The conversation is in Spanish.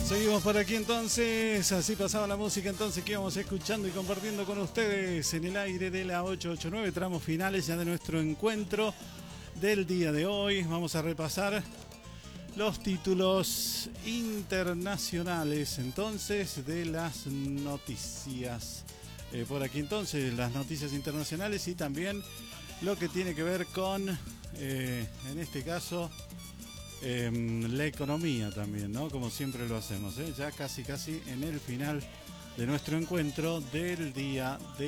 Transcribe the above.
Seguimos por aquí entonces, así pasaba la música entonces que íbamos escuchando y compartiendo con ustedes en el aire de la 889, tramos finales ya de nuestro encuentro del día de hoy. Vamos a repasar los títulos internacionales entonces de las noticias. Por aquí entonces las noticias internacionales y también lo que tiene que ver con, en este caso, la economía también, ¿no? Como siempre lo hacemos, ya casi en el final de nuestro encuentro del día de